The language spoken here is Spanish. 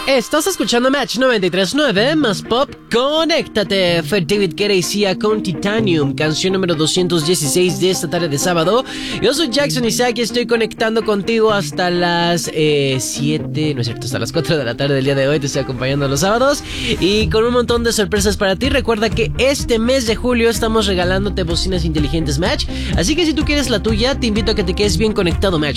Estás escuchando Match 93.9 más pop. Conéctate. Fue David Guetta y Sia con Titanium, canción número 216 de esta tarde de sábado. Yo soy Jackson Isaac y estoy conectando contigo hasta las 7, no es cierto, hasta las 4 de la tarde del día de hoy. Te estoy acompañando los sábados y con un montón de sorpresas para ti. Recuerda que este mes de julio estamos regalándote bocinas inteligentes Match, así que si tú quieres la tuya, te invito a que te quedes bien conectado Match